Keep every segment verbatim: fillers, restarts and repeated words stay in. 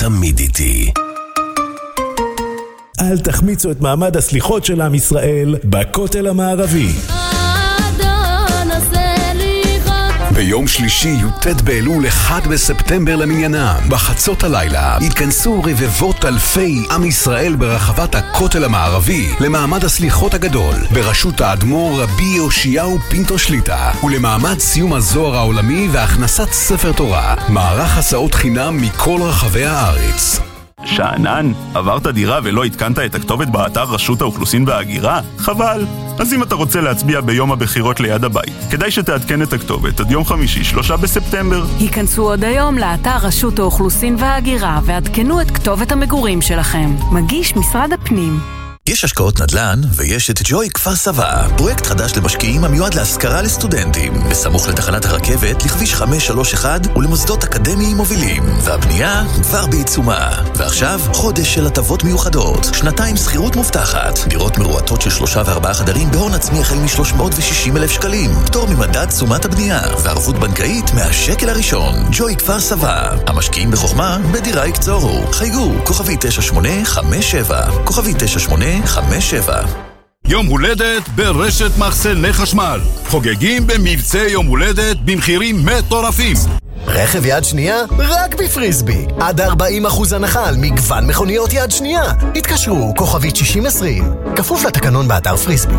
תמיד איתי. אל תחמיצו את מעמד הסליחות של עם ישראל בכותל המערבי. ביום שלישי י"ט באלול אחד בספטמבר למניינם, בחצות הלילה התכנסו רבבות אלפי עם ישראל ברחבת הכותל המערבי למעמד הסליחות הגדול בראשות האדמו"ר רבי יאשיהו פינטו שליטה, ולמעמד סיום הזוהר העולמי והכנסת ספר תורה, מערך הסעות חינם מכל רחבי הארץ. שענן, עברת דירה ולא התקנת את הכתובת באתר רשות האוכלוסין וההגירה? חבל. אז אם אתה רוצה להצביע ביום הבחירות ליד הבית, כדאי שתעדכן את הכתובת עד יום חמישי, שלושה בספטמבר. היכנסו עוד היום לאתר רשות האוכלוסין וההגירה ועדכנו את כתובת המגורים שלכם. מגיש משרד הפנים. יש השקעות נדל"ן ויש את ג'וי כפר סבא, פרויקט חדש למשקיעים המיועד להשכרה לסטודנטים, בסמוך לתחנת הרכבת לכביש חמש שלוש אחת ולמוסדות אקדמיים מובילים, והבנייה כבר בעיצומה. ועכשיו חודש של הטבות מיוחדות, שנתיים שכירות מובטחת, דירות מרועטות של שלושה וארבעה חדרים בהון עצמי החל מ-שלוש מאות ושישים אלף שקלים, פטור ממדד תשומת הבנייה וערבות בנקאית מהשקל הראשון. ג'וי כפר סבא, המשקיעים בחוכמה בדירה יקצורו. חייגו כוכבי תשע שמונה חמש שבע, כוכבי תשע שמונה חמש שבע. יום הולדת ברשת מחסני חשמל. חוגגים במבצע יום הולדת במחירים מטורפים. רכב יד שנייה רק בפריסבי. עד ארבעים אחוז הנחה על מגוון מכוניות יד שנייה. התקשרו כוכבית שישים עשרים. כפוף לתקנון באתר פריסבי.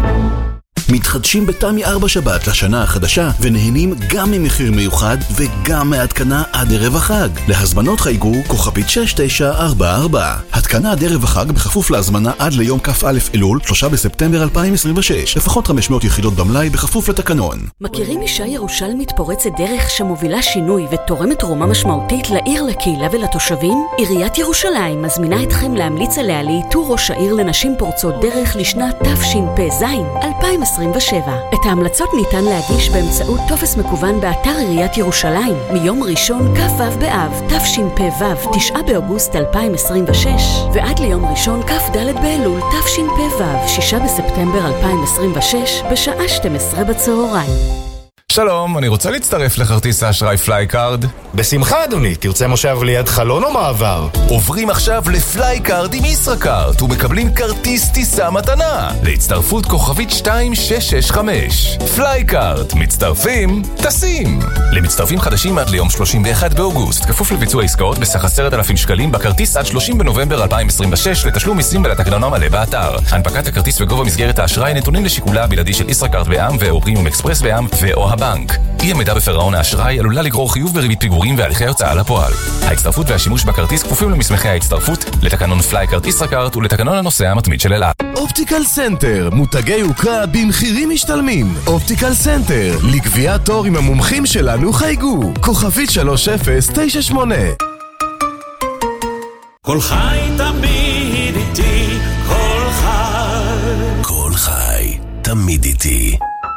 מתחדשים בתמי ארבע שבת לשנה החדשה ונהנים גם ממחיר מיוחד וגם מהתקנה עד ערב החג. להזמנות חייגו כוכבית שש תשע ארבע ארבע. התקנה עד ערב החג בכפוף להזמנה עד ליום כ"א אלול שלושה בספטמבר אלפיים עשרים ושש. לפחות חמש מאות יחידות במלאי בכפוף לתקנון. מכירים אישה ירושלמית פורצת דרך שמובילה שינוי ותורמת תרומה משמעותית לעיר, לקהילה ולתושבים? עיריית ירושלים מזמינה אתכם להמליץ עליה לאיתור ראש העיר לנשים פורצות דרך לשנת תשפ"ז אלפיים עשרים ושבע. את ההמלצות ניתן להגיש באמצעות טופס מקוון באתר עיריית ירושלים מיום ראשון כ"ו באב תשפ"ו תשעה באוגוסט אלפיים עשרים ושש ועד ליום ראשון כ"ד באלול תשפ"ו שישה בספטמבר אלפיים עשרים ושש בשעה שתים עשרה בצהריים. שלום, אני רוצה להצטרף לכרטיס האשראי פלייקארד. בשמחה אדוני, תרצה מושב ליד חלון או מעבר? עוברים עכשיו לפלייקארד עם ישראכרט ומקבלים כרטיס טיסה מתנה להצטרפות כוכבית שתיים שש שש חמש. פלייקארד, מצטרפים, טסים. למצטרפים חדשים עד ליום שלושים ואחד באוגוסט, כפוף לביצוע עסקאות בסך עשרת אלפים שקלים בכרטיס עד שלושים בנובמבר אלפיים עשרים ושש לתשלום מיסים ולתקנון המלא באתר. הנפקת הכרטיס וגובה מסגרת האשראי נתונים לשיקולה הבלעדי של ישראכרט בע"מ ו/או פרימיום אקספרס בע"מ ו/או הבנק. אי עמידה בפירעון האשראי עלולה לגרור חיוב בריבית פיגורים והליכי הוצאה לפועל. ההצטרפות והשימוש בכרטיס כפופים למסמכי ההצטרפות, לתקנון פלייקארד ישראכרט ולתקנון הנוסע המתמיד של אל על. אופטיקל סנטר, מותגי יוקרה במחירים משתלמים. אופטיקל סנטר, לקביעת תור עם המומחים שלנו חייגו כוכבית שלוש אפס תשע שמונה. כל חי תמיד איתי, כל חי, כל חי תמיד איתי.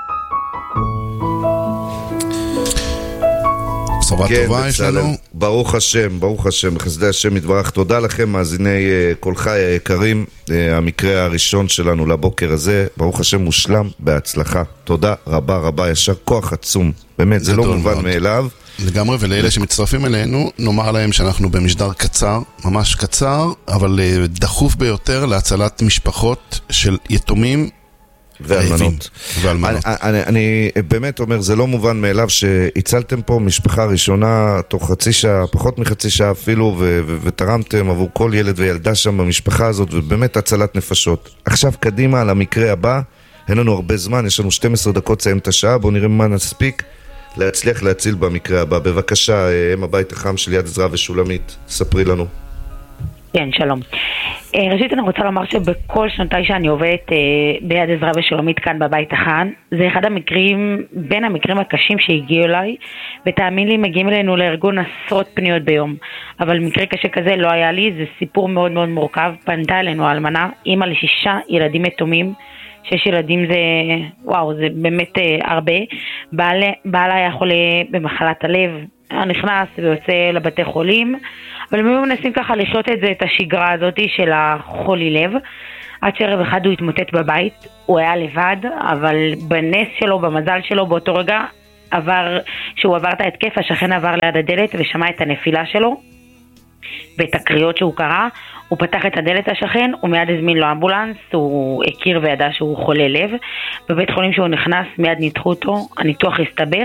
כן, בצלם, ברוך השם, ברוך השם, בחסדי השם יתברך. תודה לכם מאזיני uh, כל חי היקרים. uh, המקרה הראשון שלנו לבוקר הזה, ברוך השם מושלם בהצלחה. תודה רבה רבה, ישר כוח עצום, באמת זה לא מובן מאוד מאליו לגמרי. ולאלה שמצטרפים אלינו נאמר להם שאנחנו במשדר קצר, ממש קצר, אבל uh, דחוף ביותר להצלת משפחות של יתומים ואלמנות. ואלמנות. אני, אני, אני באמת אומר, זה לא מובן מאליו שהצלתם פה משפחה ראשונה תוך חצי שעה, פחות מחצי שעה אפילו, ו- ו- ותרמתם עבור כל ילד וילדה שם במשפחה הזאת, ובאמת הצלת נפשות. עכשיו קדימה על המקרה הבא, אין לנו הרבה זמן, יש לנו שתים עשרה דקות לסיים את השעה, בואו נראה מה נספיק להצליח להציל במקרה הבא. בבקשה, אם הבית החם של יד עזרא ושולמית, ספרי לנו. כן, שלום. ראשית אני רוצה לומר שבכל שנותיי שאני עובדת ביד עזרא ושולמית כאן בבית החם, זה אחד המקרים, בין המקרים הקשים שהגיעו אליי, ותאמין לי מגיעים אלינו לארגון עשרות פניות ביום, אבל מקרה קשה כזה לא היה לי, זה סיפור מאוד מאוד מורכב. פנתה אלינו האלמנה, אימא לשישה ילדים יתומים, שש ילדים זה, וואו, זה באמת הרבה. בעלה, בעלה היה חולה במחלת הלב, נכנס ויוצא לבתי חולים, אבל הם מנסים ככה לחיות את זה, את השגרה הזאת של החולי לב, עד שערב אחד הוא התמוטט בבית. הוא היה לבד, אבל בנס שלו, במזל שלו, באותו רגע עבר, שהוא עבר את ההתקף, השכן עבר ליד הדלת ושמע את הנפילה שלו, ואת הקריאות שהוא קרא, הוא פתח את הדלת השכן, הוא מיד הזמין לו אמבולנס, הוא הכיר וידע שהוא חולה לב. בבית חולים שהוא נכנס, מיד ניתחו אותו, הניתוח הסתבך,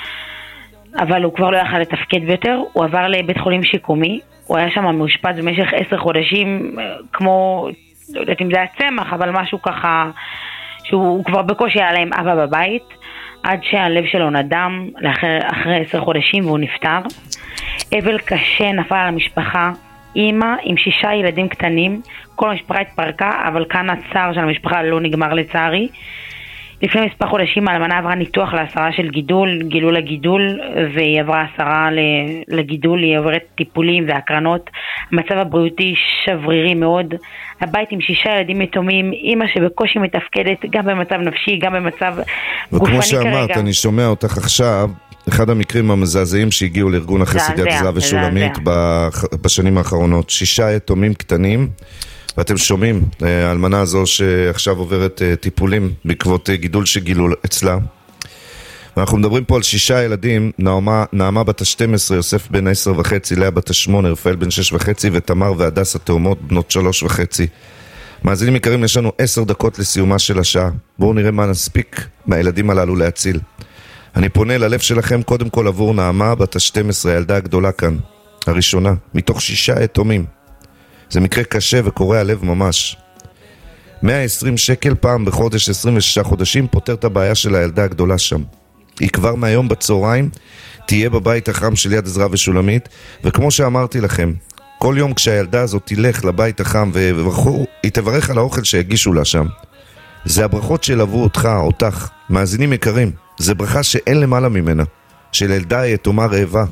אבל הוא כבר לא יכל לתפקד ביותר, הוא עבר לבית חולים שיקומי, הוא היה שם מאושפז במשך עשר חודשים, כמו, לא יודעת אם זה היה צמח, אבל משהו ככה, שהוא כבר בקושי היה להם אבא בבית, עד שהלב שלו נדם לאחר, אחרי עשר חודשים והוא נפטר. אבל קשה נפל על המשפחה, אימא עם שישה ילדים קטנים, כל המשפחה התפרקה, אבל כאן הצער של המשפחה לא נגמר לצערי. לפני מספר חודשים האלמנה עברה ניתוח להסרה של גידול, גילו לגידול, והיא עברה הסרה לגידול, היא עוברת טיפולים והקרנות. המצב הבריאותי שברירי מאוד, הבית עם שישה ילדים יתומים, אימא שבקושי מתפקדת, גם במצב נפשי, גם במצב גופני כרגע. וכמו שאמרת, אני שומע אותך עכשיו, אחד המקרים המזעזעים שהגיעו לארגון החסד יד עזרא ושולמית בשנים האחרונות, שישה יתומים קטנים, ואתם שומעים, האלמנה הזו שעכשיו עוברת טיפולים בעקבות גידול שגילו אצלה. ואנחנו מדברים פה על שישה ילדים, נעמה, נעמה בת ה-שתים עשרה, יוסף בן עשר וחצי, לאה בת ה-שמונה, רפאל בן שש וחצי, ותמר והדס התאומות בנות שלוש וחצי. מאזינים יקרים, יש לנו עשר דקות לסיומה של השעה. בואו נראה מה נספיק מהילדים הללו להציל. אני פונה ללב שלכם קודם כל עבור נעמה בת ה-שתים עשרה, הילדה הגדולה כאן, הראשונה, מתוך שישה יתומים. זה מקרה קשה וקורע לב ממש. מאה ועשרים שקל פעם בחודש, עשרים ושישה חודשים, פותר את הבעיה של הילדה הגדולה שם. היא כבר מהיום בצהריים תהיה בבית החם של יד עזרא ושולמית, וכמו שאמרתי לכם, כל יום כשהילדה הזאת תלך לבית החם וברכו, היא תברך על האוכל שהגישו לה שם. זה הברכות שלבו אותך, אותך, מאזינים יקרים. זה ברכה שאין למעלה ממנה, של ילדה יתומה רעבה.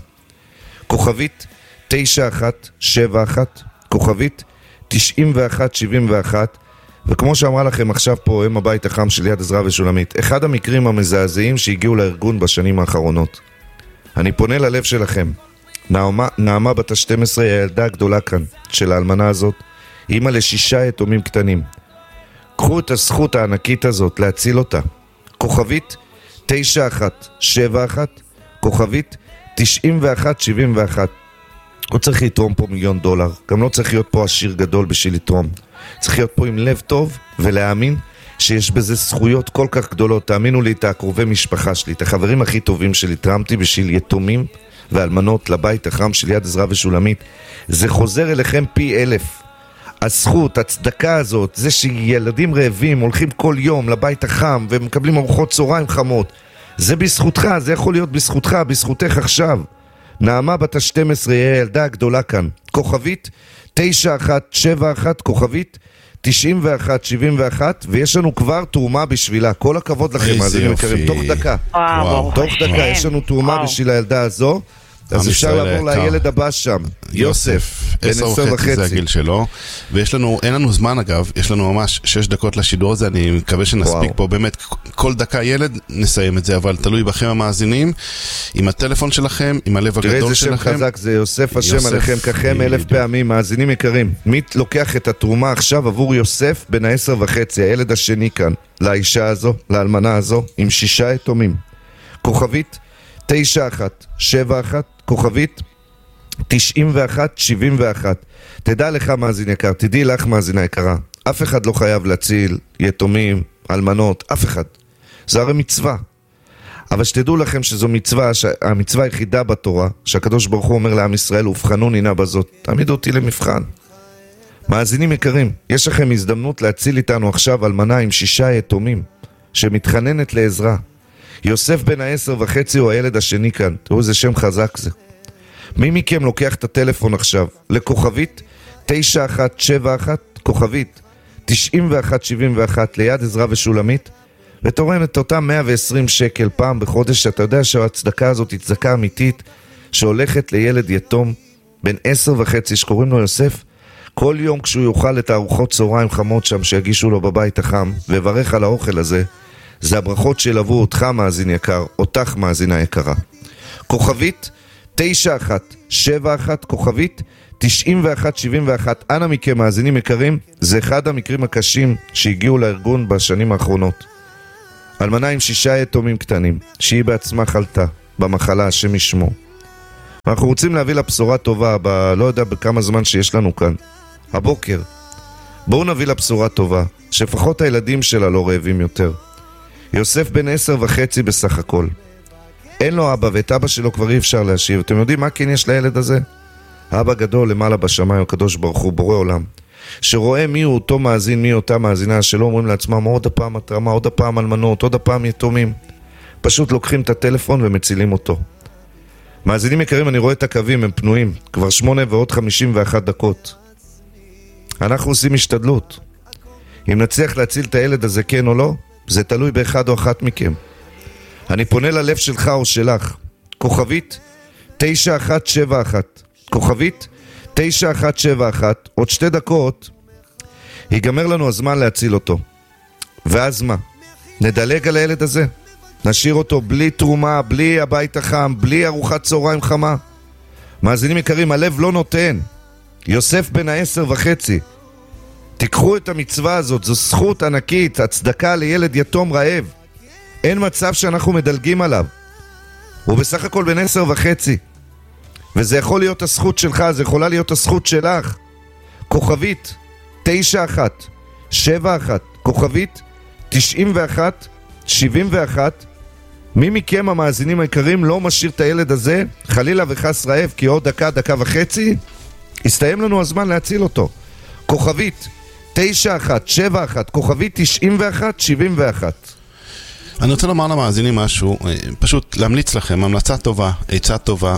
כוכבית תשע אחת שבע אחת, כוכבית תשעים ואחת שבעים ואחת, וכמו שאמרה לכם עכשיו פה, הם הבית החם של יד עזרא ושולמית, אחד המקרים המזעזעים שהגיעו לארגון בשנים האחרונות. אני פונה ללב שלכם. נעמה, נעמה בת ה-שתים עשרה, הילדה הגדולה כאן, של האלמנה הזאת, אימא לשישה יתומים קטנים. קחו את הזכות הענקית הזאת להציל אותה. כוכבית תשע אחת שבע אחת, כוכבית תשעים ואחת שבעים ואחת. לא צריך לתרום פה מיליון דולר, גם לא צריך להיות פה עשיר גדול בשביל לתרום. צריך להיות פה עם לב טוב ולהאמין שיש בזה זכויות כל כך גדולות. תאמינו לי, את הקרובי משפחה שלי, את החברים הכי טובים שלי, תרמתי בשביל יתומים ואלמנות לבית החם של יד עזרא ושולמית. זה חוזר אליכם פי אלף. הזכות, הצדקה הזאת, זה שילדים רעבים הולכים כל יום לבית החם ומקבלים ארוחות צהריים חמות, זה בזכותך, זה יכול להיות בזכותך, בזכותך עכשיו. נעמה בת ה-שתים עשרה, הילדה הגדולה כאן, כוכבית תשע אחת שבע אחת, כוכבית תשעים ואחת שבעים ואחת, ויש לנו כבר תרומה בשבילה. כל הכבוד לכם, מאזינים יקרים, תוך דקה. וואו, תוך דקה יש לנו תרומה בשביל הילדה הזו. אז אפשר לעבור לילד הבא שם, יוסף, בן עשר וחצי. זה הגיל שלו, ויש לנו, אין לנו זמן אגב, יש לנו ממש שש דקות לשידור הזה, אני מקווה שנספיק פה באמת כל דקה ילד, נסיים את זה, אבל תלוי בכם המאזינים, עם הטלפון שלכם, עם הלב הגדול שלכם. תראה איזה שם חזק, זה יוסף השם עליכם, ככם אלף פעמים, מאזינים יקרים. מי לוקח את התרומה עכשיו עבור יוסף בן העשר וחצי, הילד השני כאן, לאישה הזו, לאלמנה הזו, עם שישה יתומים. כוכבית תשע אחת שבע אחת, כוכבית תשעים ואחת שבעים ואחת. תדע לך מאזין יקר, תדעי לך מאזינה יקרה, אף אחד לא חייב להציל יתומים, אלמנות, אף אחד. זה הרי מצווה. אבל שתדעו לכם שזו מצווה, המצווה היחידה בתורה, שהקדוש ברוך הוא אומר לעם ישראל, ובחנוני נא בזאת, תעמידו אותי למבחן. מאזינים יקרים, יש לכם הזדמנות להציל איתנו עכשיו אלמנה עם שישה יתומים, שמתחננת לעזרה. יוסף בן העשר וחצי הוא הילד השני כאן. תראו איזה שם חזק זה. מי מכם לוקח את הטלפון עכשיו לכוכבית תשע אחת שבע אחת, כוכבית תשעים ואחת שבעים ואחת, ליד עזרא ושולמית, ותורם את אותם מאה ועשרים שקל פעם בחודש, שאתה יודע שהצדקה הזאת היא צדקה אמיתית, שהולכת לילד יתום בן עשר וחצי שקוראים לו יוסף. כל יום כשהוא יאכל את הארוחות צהריים חמות שם שיגישו לו בבית החם, וברך על האוכל הזה, זה הברכות שלבו אותך מאזין יקר, אותך מאזינה יקרה. כוכבית תשע אחת שבע אחת, כוכבית תשעים ואחת שבעים ואחת. אנא מכם מאזינים יקרים, זה אחד המקרים הקשים שהגיעו לארגון בשנים האחרונות. אלמנה עם שישה יתומים קטנים, שהיא בעצמה חלתה במחלה, השם ישמו. אנחנו רוצים להביא לבשורה טובה, ב... לא יודע בכמה זמן שיש לנו כאן, הבוקר. בואו נביא לבשורה טובה, שפחות הילדים שלה לא רעבים יותר. יוסף בן עשר וחצי בסך הכל. אין לו אבא, ואת אבא שלו כבר אי אפשר להשיב. אתם יודעים מה כן יש לילד הזה? האבא גדול למעלה בשמיים, הקדוש ברוך הוא, בורא עולם, שרואה מי הוא אותו מאזין, מי אותה מאזינה, שלא אומרים לעצמם עוד הפעם התרמה, עוד הפעם אלמנות, עוד הפעם יתומים. פשוט לוקחים את הטלפון ומצילים אותו. מאזינים יקרים, אני רואה את הקווים, הם פנויים, כבר שמונה ועוד חמישים ואחת דקות. אנחנו עושים השתדלות. אם נצליח להציל את הילד הזה כן או לא, זה תלוי באחד או אחת מכם. אני פונה ללב שלך או שלך. כוכבית תשע אחת שבע אחת. כוכבית תשע אחת שבע אחת. עוד שתי דקות ייגמר לנו הזמן להציל אותו. ואז מה? נדלג על הילד הזה? נשאיר אותו בלי תרומה, בלי הבית החם, בלי ארוחת צהריים חמה? מאזינים יקרים, הלב לא נותן. יוסף בן העשר וחצי. תיקחו את המצווה הזאת, זו זכות ענקית, הצדקה לילד יתום רעב. אין מצב שאנחנו מדלגים עליו. הוא בסך הכל בן עשר וחצי. וזה יכול להיות הזכות שלך, זה יכולה להיות הזכות שלך. כוכבית תשע אחת שבע אחת, כוכבית תשעים ואחת שבעים ואחת. מי מכם המאזינים העיקרים לא משאיר את הילד הזה חלילה וחס רעב, כי עוד דקה, דקה וחצי הסתיים לנו הזמן להציל אותו. כוכבית תשע אחת שבע אחת, כוכבית תשעים ואחת שבעים ואחת. אני רוצה לומר למאזינים משהו, פשוט להמליץ לכם, המלצה טובה, עצה טובה,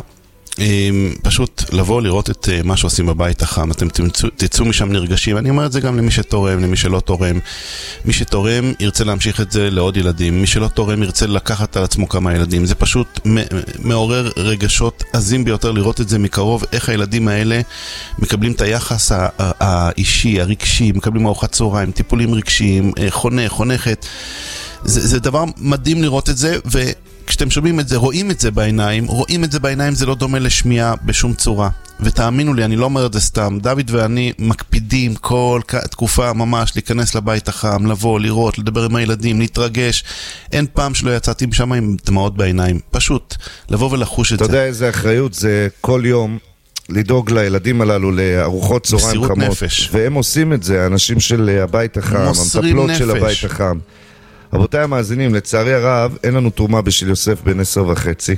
פשוט לבוא לראות את מה שעושים בבית החם. אתם תצאו, תצאו משם נרגשים. אני אומר את זה גם למי שתורם, למי שלא תורם. מי שתורם ירצה להמשיך את זה לעוד ילדים, מי שלא תורם ירצה לקחת על עצמו כמה ילדים. זה פשוט מעורר רגשות עזים ביותר לראות את זה מקרוב, איך הילדים האלה מקבלים את היחס האישי, הרגשי, מקבלים ארוחת צהריים, טיפולים רגשיים, חונך, חונכת. זה, זה דבר מדהים לראות את זה, וכשאתם שומעים את זה, רואים את זה בעיניים, רואים את זה בעיניים, זה לא דומה לשמיעה בשום צורה. ותאמינו לי, אני לא אומר את זה סתם, דוד ואני מקפידים כל תקופה ממש להיכנס לבית החם, לבוא, לראות, לדבר עם הילדים, להתרגש. אין פעם שלא יצאתי משם עם דמעות בעיניים. פשוט, לבוא ולחוש את זה. אתה יודע איזה אחריות זה כל יום לדאוג לילדים הללו לארוחות צהריים חמות. נפש. והם עושים את זה, האנשים של הבית החם, המטפלות נפש. של הבית החם. רבותיי המאזינים, לצערי הרב, אין לנו תרומה בשביל יוסף בן עשר וחצי.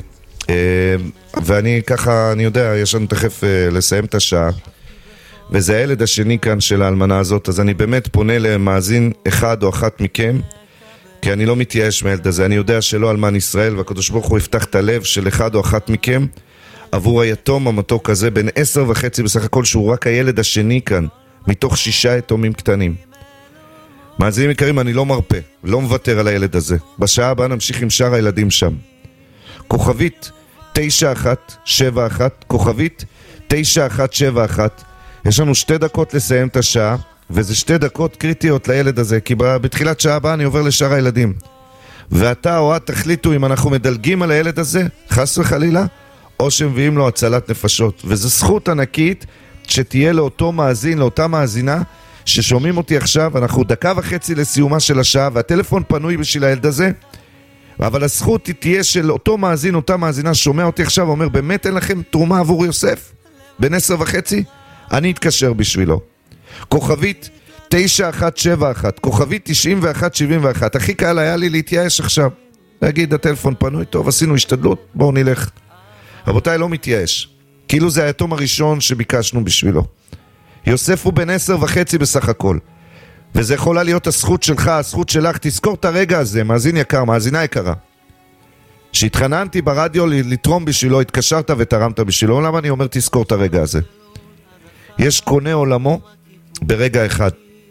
ואני ככה, אני יודע, יש לנו תכף לסיים את השעה, וזה הילד השני כאן של האלמנה הזאת, אז אני באמת פונה למאזין אחד או אחת מכם, כי אני לא מתייאש מהילד הזה. אני יודע שלא אלמן ישראל, והקדוש ברוך הוא יפתח את הלב של אחד או אחת מכם, עבור היתום המתוק הזה, בן עשר וחצי בסך הכל, שהוא רק הילד השני כאן, מתוך שישה יתומים קטנים. מאזינים יקרים, אני לא מרפא, לא מוותר על הילד הזה. בשעה הבאה נמשיך עם שאר הילדים שם. כוכבית תשע אחת שבע אחת, כוכבית תשע אחת שבע אחת. יש לנו שתי דקות לסיים את השעה, וזה שתי דקות קריטיות לילד הזה, כי בתחילת שעה הבאה אני עובר לשאר הילדים. ואתה או את תחליטו אם אנחנו מדלגים על הילד הזה, חס וחלילה, או שמביאים לו הצלת נפשות. וזו זכות ענקית שתהיה לאותו מאזין, לאותה מאזינה, ששומעים אותי עכשיו. אנחנו דקה וחצי לסיומה של השעה, והטלפון פנוי בשביל הילד הזה, אבל הזכות תהיה של אותו מאזין, אותה מאזינה שומע אותי עכשיו ואומר, באמת אין לכם תרומה עבור יוסף? בן עשר וחצי? אני אתקשר בשבילו. כוכבית תשע אחת שבע אחת, כוכבית תשעים ואחת שבעים ואחת. הכי קל היה לי להתייאש עכשיו, להגיד הטלפון פנוי, טוב, עשינו השתדלות, בואו נלך. רבותיי, לא מתייאש, כאילו זה היתום הראשון שביקשנו בשבילו. יוסף הוא בן עשר וחצי בסך הכל, וזה יכולה להיות הזכות שלך, הזכות שלך. תזכור את הרגע הזה, מאזין יקר, מאזינה יקרה, שהתחננתי ברדיו לתרום בשבילו, התקשרת ותרמת בשבילו. למה אני אומר תזכור את הרגע הזה? יש קונה עולמו ברגע אחד.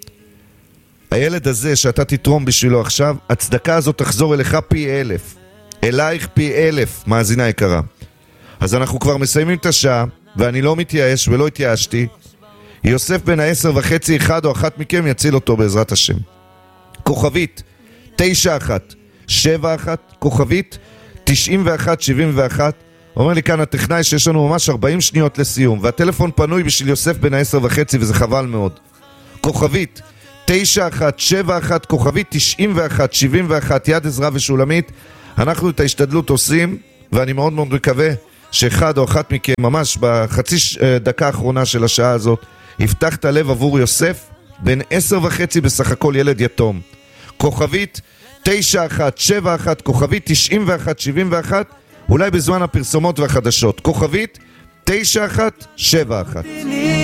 הילד הזה שאתה תתרום בשבילו עכשיו, הצדקה הזאת תחזור אליך פי אלף, אלייך פי אלף, מאזינה יקרה. אז אנחנו כבר מסיימים את השעה, ואני לא מתייאש ולא התייאשתי. יוסף בן העשר וחצי, אחד או אחת מכם יציל אותו בעזרת השם. כוכבית תשע אחת שבע אחת, כוכבית תשעים ואחת שבעים ואחת. אומר לי כאן הטכנאי שיש לנו ממש ארבעים שניות לסיום, והטלפון פנוי בשביל יוסף בן העשר וחצי, וזה חבל מאוד. כוכבית תשע אחת שבע אחת, כוכבית תשעים ואחת שבעים ואחת. יד עזרא ושולמית. אנחנו את ההשתדלות עושים, ואני מאוד מאוד מקווה שאחד או אחת מכם, ממש בחצי דקה האחרונה של השעה הזאת, יפתח את הלב עבור יוסף, בן עשר וחצי בסך הכל ילד יתום. כוכבית תשע אחת שבע אחת, כוכבית תשעים ואחת שבעים ואחת, אולי בזמן הפרסומות והחדשות. כוכבית תשע אחת שבע אחת.